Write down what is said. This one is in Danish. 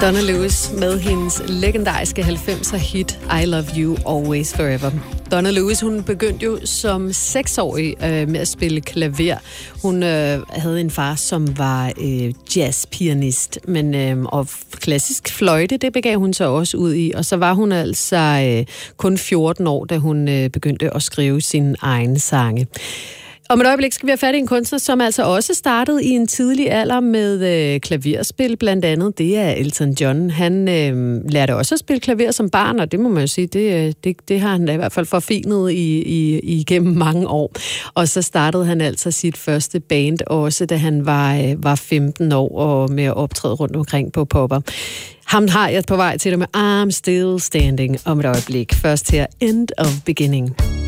Donna Lewis med hendes legendariske 90'er hit I Love You Always Forever. Donna Lewis, hun begyndte jo som 6-årig med at spille klaver. Hun havde en far, som var jazzpianist, og klassisk fløjte, det begav hun så også ud i. Og så var hun altså kun 14 år, da hun begyndte at skrive sine egne sange. Om et øjeblik skal vi have fat i en kunstner, som altså også startede i en tidlig alder med klaverspil, blandt andet. Det er Elton John. Han lærte også at spille klaver som barn, og det må man jo sige, det har han da i hvert fald forfinet igennem mange år. Og så startede han altså sit første band også, da han var 15 år, og med at optræde rundt omkring på popper. Ham har jeg på vej til dig med I'm Still Standing om et øjeblik. Først her, End of Beginning.